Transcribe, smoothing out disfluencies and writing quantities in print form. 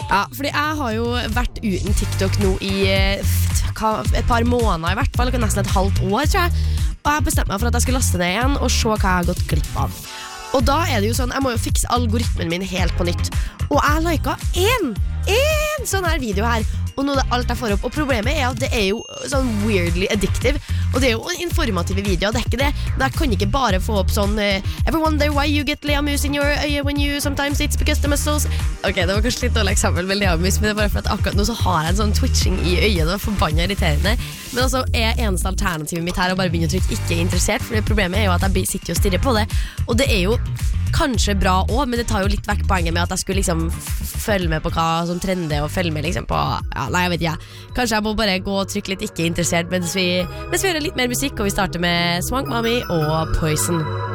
Ja, fordi jeg har jo vært uten TikTok nå i et par måneder I hvert fall, nesten et halvt år, tror jeg. Og jeg bestemte meg for at jeg skulle laste ned igjen og se hva jeg har gått glipp av. Og da det jo sånn, jeg må jo fikse algoritmen min helt på nytt. Og jeg liket en sånn her video her. Og nå alt jeg får opp. Og problemet at det jo sånn weirdly addictive. Og det jo informative videoer, det ikke det. Men jeg kan ikke bare få opp sånn Ever wonder why you get leamus in your øye when you sometimes it's because the muscles Ok, det var kanskje litt dårlig eksempel med leamus, men det bare for at akkurat nå så har jeg en sånn twitching I øyet. Det var forbannet irriterende. Men altså, eneste alternativet mitt her å bare begynne å trykke ikke interessert, for det problemet jo at jeg sitter og stirrer på det. Og det jo kanskje bra også, men det tar jo litt vekk poenget med at jeg skulle liksom følge med på hva som trender og følge med liksom på, ja, nei, jeg vet ikke. Kanskje jeg må bare gå og trykke litt ikke interessert mens vi hører litt mer musikk, og vi starter med Swank Mommy og Poison.